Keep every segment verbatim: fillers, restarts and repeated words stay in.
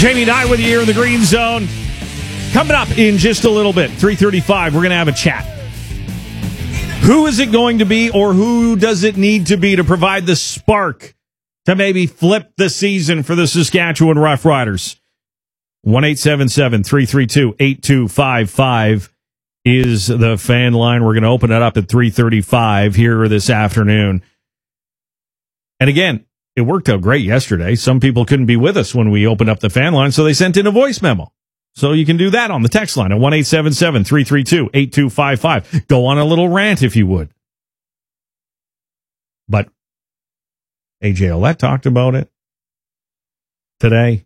Jamie Knight with you here in the Green Zone. Coming up in just a little bit, three thirty-five, we're going to have a chat. Who is it going to be, or who does it need to be to provide the spark to maybe flip the season for the Saskatchewan Roughriders? one eight seven seven, three three two, eight two five five is the fan line. We're going to open it up at three thirty-five here this afternoon. And again, it worked out great yesterday. Some people couldn't be with us when we opened up the fan line, so they sent in a voice memo. So you can do that on the text line at one eight seven seven, three three two, eight two five five. Go on a little rant if you would. But A J Ouellette talked about it today.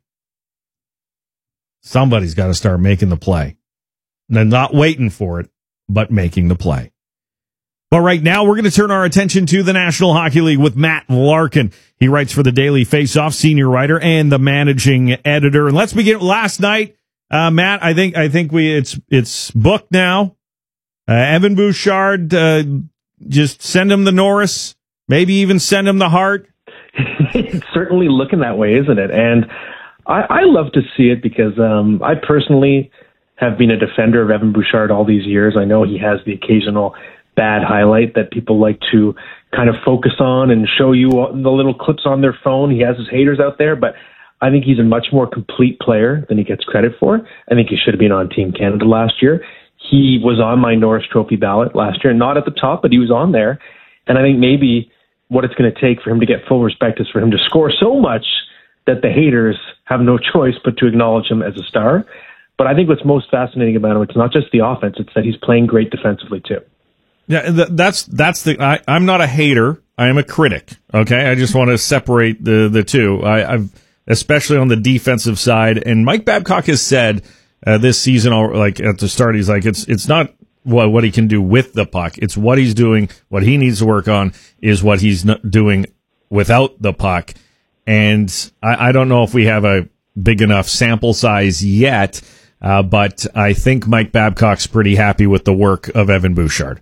Somebody's got to start making the play. They're not waiting for it, but making the play. But right now, we're going to turn our attention to the National Hockey League with Matt Larkin. He writes for the Daily Faceoff, senior writer and the managing editor. And let's begin last night. Uh, Matt, I think I think we it's it's booked now. Uh, Evan Bouchard, uh, just send him the Norris, maybe even send him the Hart. It's certainly looking that way, isn't it? And I, I love to see it because um, I personally have been a defender of Evan Bouchard all these years. I know he has the occasional bad highlight that people like to kind of focus on and show you the little clips on their phone. He has his haters out there, but I think he's a much more complete player than he gets credit for. I think he should have been on Team Canada last year. He was on my Norris Trophy ballot last year, not at the top, but he was on there. And I think maybe what it's going to take for him to get full respect is for him to score so much that the haters have no choice but to acknowledge him as a star. But I think what's most fascinating about him, it's not just the offense, it's that he's playing great defensively too. Yeah, that's that's the. I, I'm not a hater. I am a critic. Okay, I just want to separate the the two. I, I've especially on the defensive side. And Mike Babcock has said uh, this season, like at the start, he's like, it's it's not what what he can do with the puck. It's what he's doing. What he needs to work on is what he's not doing without the puck. And I, I don't know if we have a big enough sample size yet, uh, but I think Mike Babcock's pretty happy with the work of Evan Bouchard.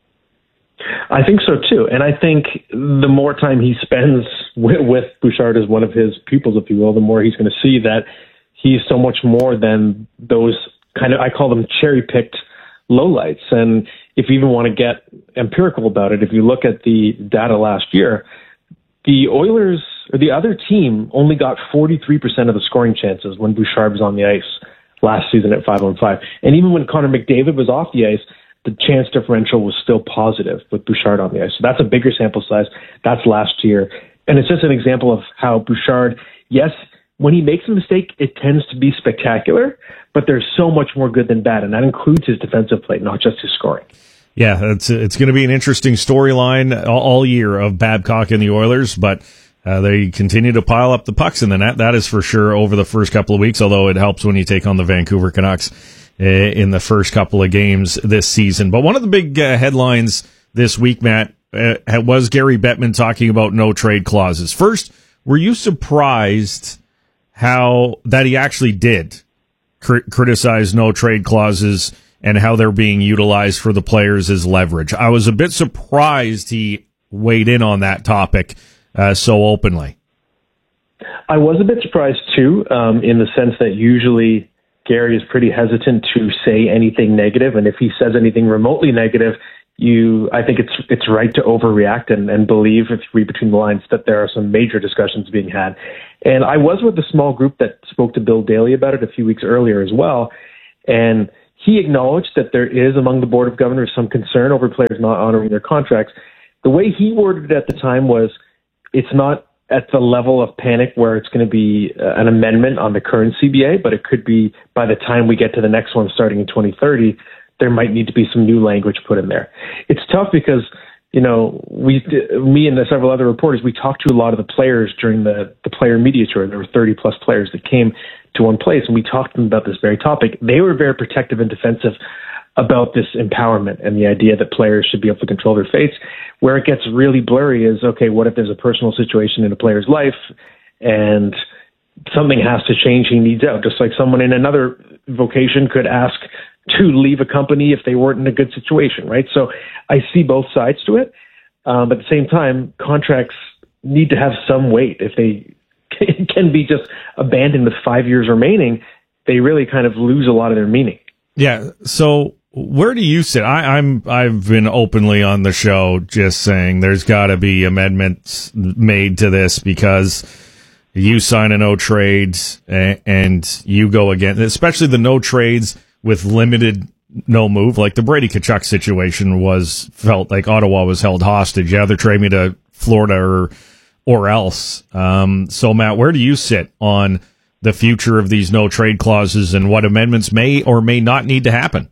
I think so too, and I think the more time he spends with, with Bouchard as one of his pupils, if you will, the more he's going to see that he's so much more than those kind of, I call them cherry-picked lowlights. And if you even want to get empirical about it, if you look at the data last year, the Oilers, or the other team, only got forty-three percent of the scoring chances when Bouchard was on the ice last season at five on five. And even when Connor McDavid was off the ice, the chance differential was still positive with Bouchard on the ice. So that's a bigger sample size. That's last year. And it's just an example of how Bouchard, yes, when he makes a mistake, it tends to be spectacular, but there's so much more good than bad, and that includes his defensive play, not just his scoring. Yeah, it's, it's going to be an interesting storyline all, all year of Babcock and the Oilers, but uh, they continue to pile up the pucks in the net. That is for sure over the first couple of weeks, although it helps when you take on the Vancouver Canucks in the first couple of games this season. But one of the big uh, headlines this week, Matt, uh, was Gary Bettman talking about no trade clauses. First, were you surprised how that he actually did cr- criticize no trade clauses and how they're being utilized for the players as leverage? I was a bit surprised he weighed in on that topic uh, so openly. I was a bit surprised too, um, in the sense that usually Gary is pretty hesitant to say anything negative, and if he says anything remotely negative, you, I think it's it's right to overreact and, and believe, if you read between the lines, that there are some major discussions being had. And I was with a small group that spoke to Bill Daly about it a few weeks earlier as well, and he acknowledged that there is among the Board of Governors some concern over players not honoring their contracts. The way he worded it at the time was, it's not at the level of panic where it's going to be uh, an amendment on the current C B A, but it could be by the time we get to the next one starting in twenty thirty, there might need to be some new language put in there. It's tough because, you know, we, me and the several other reporters, we talked to a lot of the players during the, the player media tour. There were thirty plus players that came to one place, and we talked to them about this very topic. They were very protective and defensive about this empowerment and the idea that players should be able to control their fates. Where it gets really blurry is, okay, what if there's a personal situation in a player's life and something has to change, he needs out, just like someone in another vocation could ask to leave a company if they weren't in a good situation, right? So I see both sides to it. Um, but at the same time, contracts need to have some weight. If they can be just abandoned with five years remaining, they really kind of lose a lot of their meaning. Yeah. So where do you sit? I, I'm I've been openly on the show just saying there's got to be amendments made to this because you sign a no trades and, and you go again, especially the no trades with limited no move. Like the Brady Tkachuk situation was felt like Ottawa was held hostage. Yeah, either trade me to Florida or or else. Um, so Matt, where do you sit on the future of these no trade clauses and what amendments may or may not need to happen?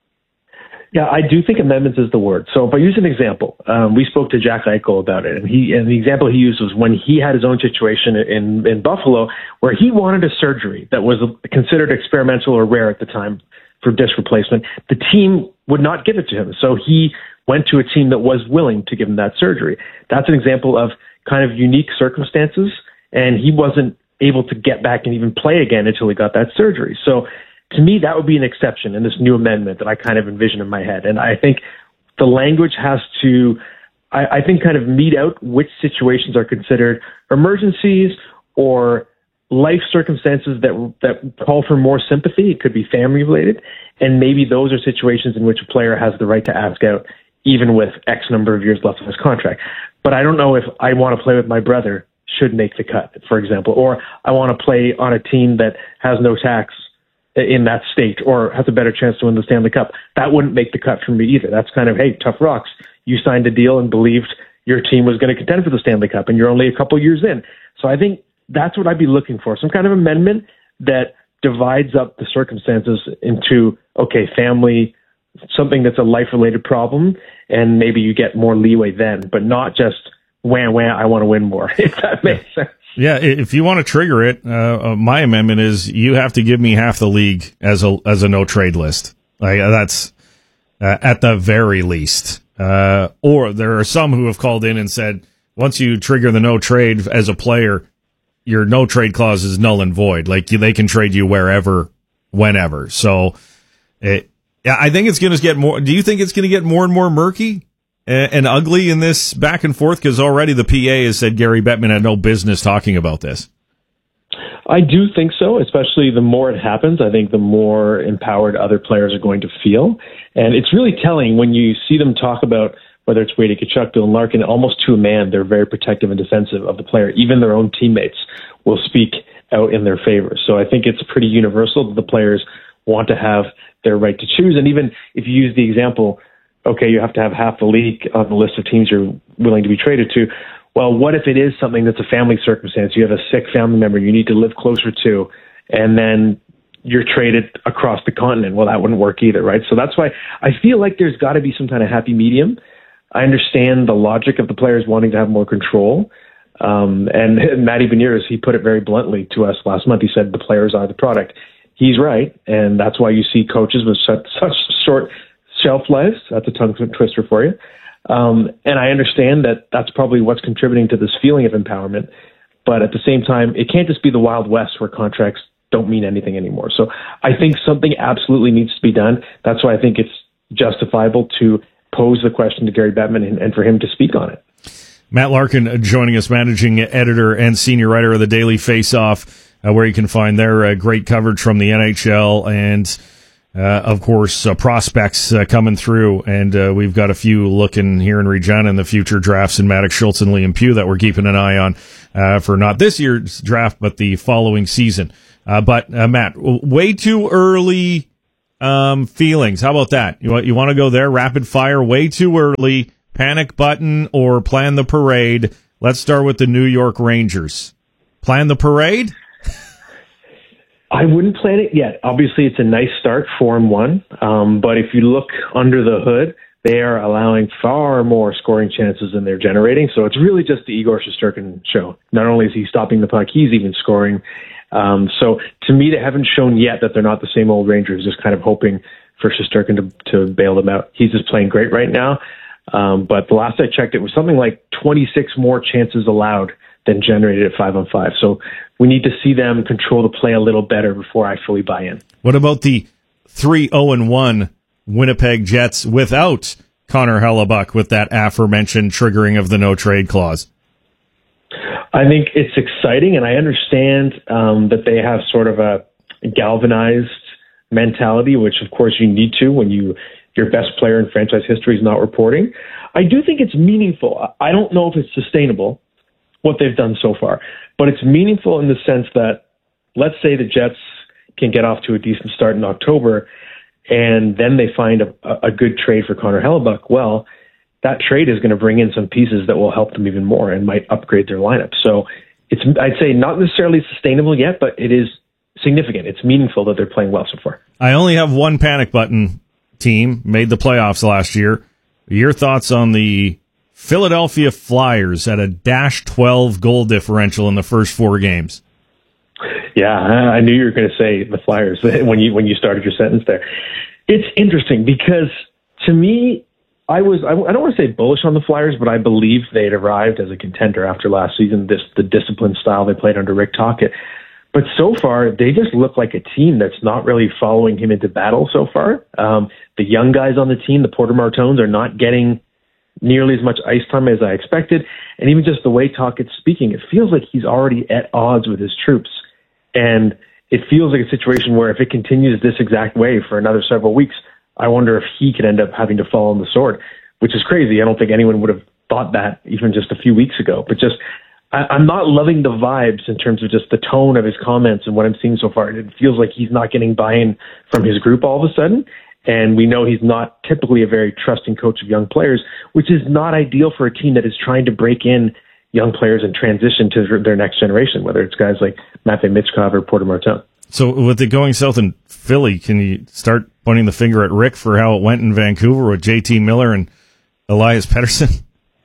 Yeah, I do think amendments is the word. So if I use an example, um, we spoke to Jack Eichel about it, and he and the example he used was when he had his own situation in, in Buffalo where he wanted a surgery that was considered experimental or rare at the time for disc replacement. The team would not give it to him, so he went to a team that was willing to give him that surgery. That's an example of kind of unique circumstances, and he wasn't able to get back and even play again until he got that surgery. So to me, that would be an exception in this new amendment that I kind of envision in my head. And I think the language has to, I, I think, kind of mete out which situations are considered emergencies or life circumstances that that call for more sympathy. It could be family related. And maybe those are situations in which a player has the right to ask out, even with X number of years left on his contract. But I don't know if I want to play with my brother should make the cut, for example, or I want to play on a team that has no tax in that state or has a better chance to win the Stanley Cup. That wouldn't make the cut for me either. That's kind of, hey, tough rocks. You signed a deal and believed your team was going to contend for the Stanley Cup, and you're only a couple years in. So I think that's what I'd be looking for, some kind of amendment that divides up the circumstances into, okay, family, something that's a life-related problem, and maybe you get more leeway then, but not just, wham, wham, I want to win more, if that makes sense. Yeah, if you want to trigger it, uh, my amendment is you have to give me half the league as a as a no trade list. Like that's uh, at the very least. Uh, or there are some who have called in and said once you trigger the no trade as a player, your no trade clause is null and void. Like they can trade you wherever, whenever. So, it, yeah, I think it's going to get more. Do you think it's going to get more and more murky and ugly in this back and forth? Because already the P A has said Gary Bettman had no business talking about this. I do think so, especially the more it happens, I think the more empowered other players are going to feel. And it's really telling when you see them talk about whether it's Brady Tkachuk, Dylan Larkin, almost to a man, they're very protective and defensive of the player. Even their own teammates will speak out in their favor. So I think it's pretty universal that the players want to have their right to choose. And even if you use the example, okay, you have to have half the league on the list of teams you're willing to be traded to. Well, what if it is something that's a family circumstance? You have a sick family member you need to live closer to, and then you're traded across the continent. Well, that wouldn't work either, right? So that's why I feel like there's got to be some kind of happy medium. I understand the logic of the players wanting to have more control. Um, and, and Matty Beniers, he put it very bluntly to us last month. He said the players are the product. He's right, and that's why you see coaches with such, such short shelf lives. That's a tongue twister for you. Um, and I understand that that's probably what's contributing to this feeling of empowerment. But at the same time, it can't just be the Wild West where contracts don't mean anything anymore. So I think something absolutely needs to be done. That's why I think it's justifiable to pose the question to Gary Bettman and, and for him to speak on it. Matt Larkin joining us, managing editor and senior writer of the Daily Faceoff, uh, where you can find their uh, great coverage from the N H L and Uh, of course, uh, prospects uh, coming through, and uh, we've got a few looking here in Regina in the future drafts in Maddox, Schultz, and Liam Pugh that we're keeping an eye on uh, for not this year's draft, but the following season. Uh, but, uh, Matt, way too early um, feelings. How about that? You want, you want to go there? Rapid fire, way too early, panic button, or plan the parade? Let's start with the New York Rangers. Plan the parade? I wouldn't plan it yet. Obviously, it's a nice start, four and one. Um, but if you look under the hood, they are allowing far more scoring chances than they're generating. So it's really just the Igor Shesterkin show. Not only is he stopping the puck, he's even scoring. Um, so to me, they haven't shown yet that they're not the same old Rangers, just kind of hoping for Shesterkin to, to bail them out. He's just playing great right now. Um, but the last I checked, it was something like twenty-six more chances allowed than generated at five on five. So we need to see them control the play a little better before I fully buy in. What about the three oh and one Winnipeg Jets without Connor Hellebuck with that aforementioned triggering of the no trade clause? I think it's exciting, and I understand um, that they have sort of a galvanized mentality, which of course you need to when you your best player in franchise history is not reporting. I do think it's meaningful. I don't know if it's sustainable, what they've done so far, but it's meaningful in the sense that, let's say the Jets can get off to a decent start in October, and then they find a, a good trade for Connor Hellebuyck. Well, that trade is going to bring in some pieces that will help them even more and might upgrade their lineup. So it's, I'd say, not necessarily sustainable yet, but it is significant. It's meaningful that they're playing well so far. I only have one panic button team, made the playoffs last year. Your thoughts on the Philadelphia Flyers at a dash twelve goal differential in the first four games? Yeah, I knew you were going to say the Flyers when you when you started your sentence there. It's interesting because, to me, I was I, I don't want to say bullish on the Flyers, but I believed they'd arrived as a contender after last season. This the disciplined style they played under Rick Tocchet. But so far, they just look like a team that's not really following him into battle so far. Um, the young guys on the team, the Porter Martones, are not getting nearly as much ice time as I expected. And even just the way Tocquet's speaking, it feels like he's already at odds with his troops. And it feels like a situation where if it continues this exact way for another several weeks, I wonder if he could end up having to fall on the sword, which is crazy. I don't think anyone would have thought that even just a few weeks ago. But just I, I'm not loving the vibes in terms of just the tone of his comments and what I'm seeing so far. It feels like he's not getting buy-in from his group all of a sudden. And we know he's not typically a very trusting coach of young players, which is not ideal for a team that is trying to break in young players and transition to their next generation, whether it's guys like Matvei Michkov or Porter Martone. So with it going south in Philly, can you start pointing the finger at Rick for how it went in Vancouver with J T Miller and Elias Pettersson?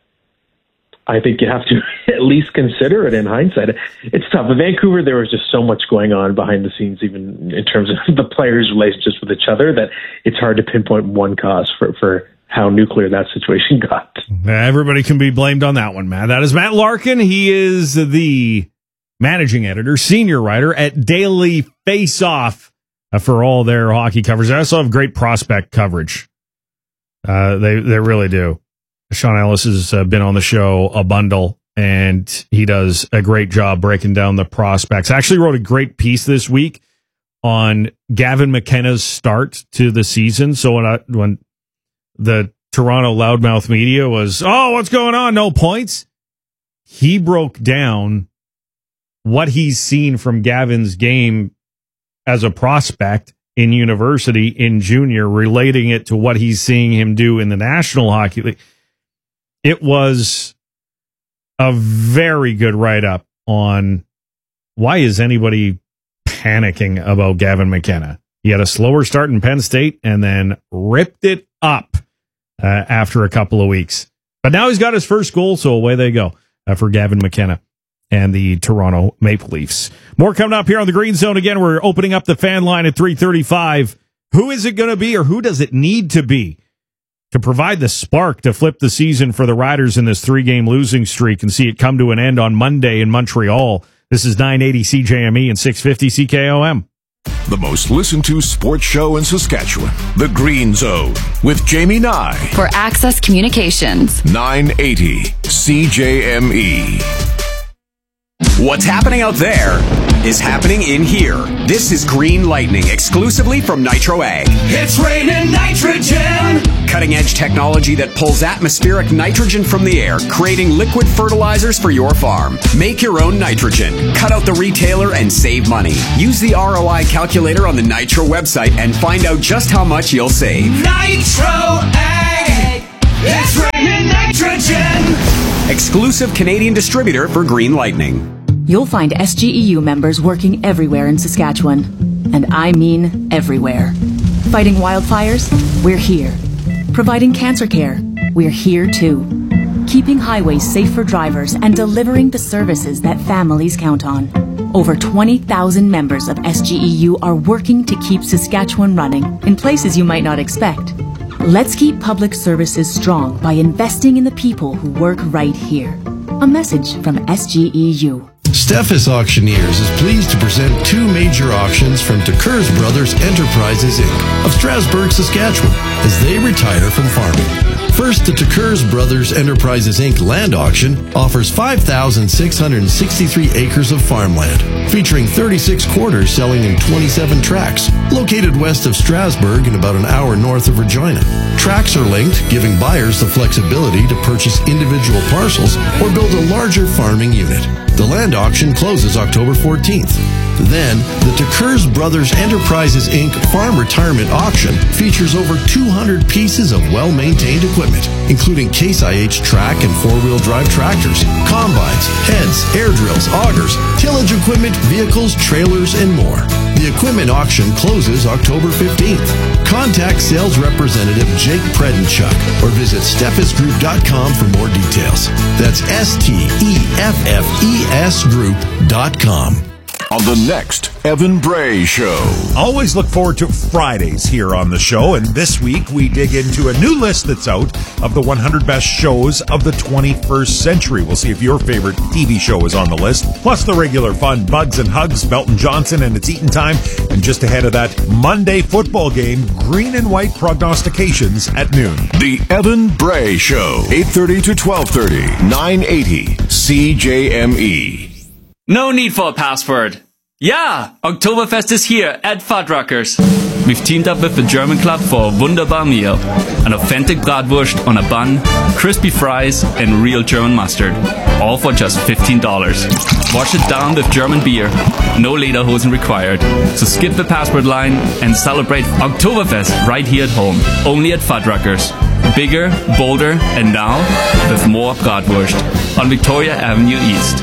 I think you have to at least consider it in hindsight. It's tough. In Vancouver, there was just so much going on behind the scenes, even in terms of the players' relationships with each other, that it's hard to pinpoint one cause for, for how nuclear that situation got. Everybody can be blamed on that one, Matt. That is Matt Larkin. He is the managing editor, senior writer at Daily Face-Off uh, for all their hockey coverage. They also have great prospect coverage. Uh, they they really do. Sean Ellis has uh, been on the show a bundle, and he does a great job breaking down the prospects. I actually wrote a great piece this week on Gavin McKenna's start to the season. So when I, when the Toronto loudmouth media was, oh, what's going on? No points. He broke down what he's seen from Gavin's game as a prospect in university, in junior, relating it to what he's seeing him do in the National Hockey League. It was a very good write-up on why is anybody panicking about Gavin McKenna. He had a slower start in Penn State and then ripped it up uh, after a couple of weeks. But now he's got his first goal, so away they go uh, for Gavin McKenna and the Toronto Maple Leafs. More coming up here on the Green Zone. Again, we're opening up the fan line at three thirty-five. Who is it going to be, or who does it need to be to provide the spark to flip the season for the Riders in this three-game losing streak and see it come to an end on Monday in Montreal? This is nine eighty C J M E and six fifty C K O M. The most listened to sports show in Saskatchewan, The Green Zone, with Jamie Nye. For Access Communications. nine eighty C J M E. What's happening out there is happening in here. This is Green Lightning, exclusively from Nitro A. It's raining nitrogen! Cutting-edge technology that pulls atmospheric nitrogen from the air, creating liquid fertilizers for your farm. Make your own nitrogen. Cut out the retailer and save money. Use the R O I calculator on the Nitro website and find out just how much you'll save. Nitro A! It's raining nitrogen! Exclusive Canadian distributor for Green Lightning. You'll find S G E U members working everywhere in Saskatchewan. And I mean everywhere. Fighting wildfires? We're here. Providing cancer care? We're here too. Keeping highways safe for drivers and delivering the services that families count on. Over twenty thousand members of S G E U are working to keep Saskatchewan running in places you might not expect. Let's keep public services strong by investing in the people who work right here. A message from S G E U. Steffes Auctioneers is pleased to present two major auctions from DeKurz Brothers Enterprises, Incorporated of Strasbourg, Saskatchewan, as they retire from farming. First, the Takurs Brothers Enterprises Incorporated land auction offers five thousand six hundred sixty-three acres of farmland, featuring thirty-six quarters selling in twenty-seven tracts, located west of Strasbourg and about an hour north of Regina. Tracts are linked, giving buyers the flexibility to purchase individual parcels or build a larger farming unit. The land auction closes October fourteenth. Then, the Takurs Brothers Enterprises Incorporated Farm Retirement Auction features over two hundred pieces of well-maintained equipment, including Case I H track and four-wheel drive tractors, combines, heads, air drills, augers, tillage equipment, vehicles, trailers, and more. The equipment auction closes October fifteenth. Contact sales representative Jake Predenchuk or visit steffes group dot com for more details. That's S T E F F E S group dot com. On the next Evan Bray Show. Always look forward to Fridays here on the show, and this week we dig into a new list that's out of the one hundred best shows of the twenty-first century. We'll see if your favorite T V show is on the list, plus the regular fun Bugs and Hugs, Belton Johnson, and It's Eating Time, and just ahead of that Monday football game, green and white prognostications at noon. The Evan Bray Show, eight thirty to twelve thirty, nine eighty C J M E. No need for a password. Yeah, Oktoberfest is here at Fuddruckers. We've teamed up with the German Club for a wunderbar meal. An authentic bratwurst on a bun, crispy fries, and real German mustard. All for just fifteen dollars. Wash it down with German beer. No lederhosen required. So skip the password line and celebrate Oktoberfest right here at home. Only at Fuddruckers. Bigger, bolder, and now with more bratwurst on Victoria Avenue East.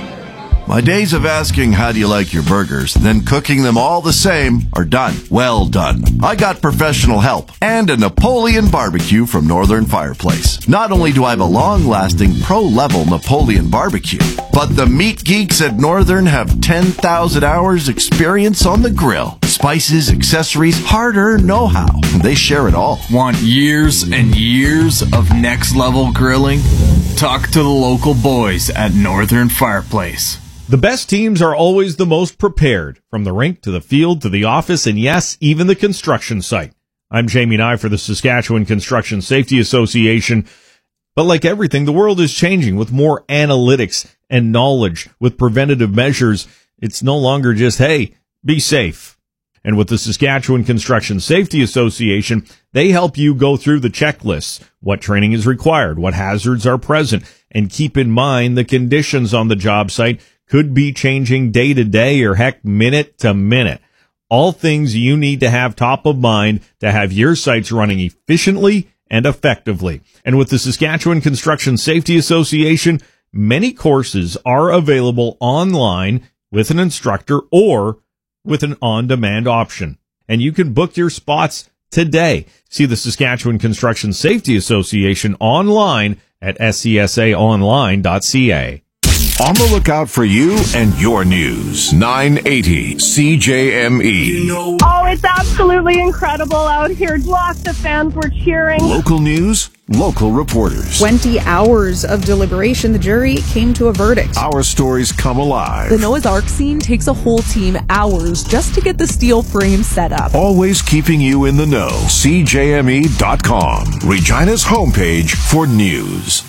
My days of asking how do you like your burgers, then cooking them all the same are done. Well done. I got professional help and a Napoleon barbecue from Northern Fireplace. Not only do I have a long-lasting pro-level Napoleon barbecue, but the meat geeks at Northern have ten thousand hours experience on the grill. Spices, accessories, hard-earned know-how. They share it all. Want years and years of next-level grilling? Talk to the local boys at Northern Fireplace. The best teams are always the most prepared, from the rink to the field to the office, and yes, even the construction site. I'm Jamie Nye for the Saskatchewan Construction Safety Association. But like everything, the world is changing with more analytics and knowledge. With preventative measures, it's no longer just, hey, be safe. And with the Saskatchewan Construction Safety Association, they help you go through the checklists, what training is required, what hazards are present, and keep in mind the conditions on the job site could be changing day to day or heck minute to minute. All things you need to have top of mind to have your sites running efficiently and effectively. And with the Saskatchewan Construction Safety Association, many courses are available online with an instructor or with an on-demand option. And you can book your spots today. See the Saskatchewan Construction Safety Association online at s c s a online dot c a. On the lookout for you and your news. nine eighty C J M E. Oh, it's absolutely incredible out here. Lots of fans were cheering. Local news, local reporters. twenty hours of deliberation, the jury came to a verdict. Our stories come alive. The Noah's Ark scene takes a whole team hours just to get the steel frame set up. Always keeping you in the know. C J M E dot com. Regina's homepage for news.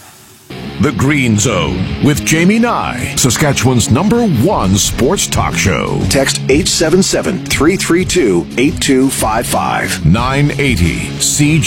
The Green Zone with Jamie Nye, Saskatchewan's number one sports talk show. Text eight seven seven, three three two, eight two five five. nine eighty C J.